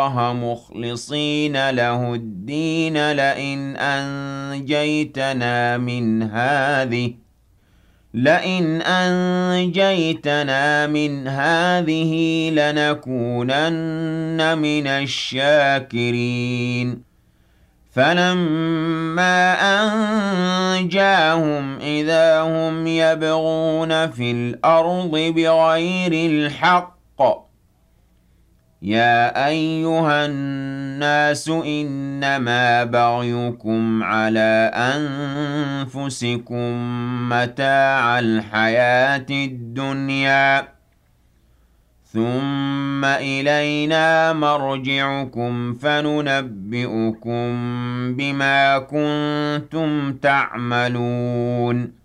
اللَّهَ مُخْلِصِينَ لَهُ الدِّينَ لئن أنجيتنا من هذه لنكونن من الشاكرين فلما أنجاهم إذا هم يبغون في الأرض بغير الحق يا أيها الناس إنما بغيكم على أنفسكم متاع الحياة الدنيا ثم إلينا مرجعكم فننبئكم بما كنتم تعملون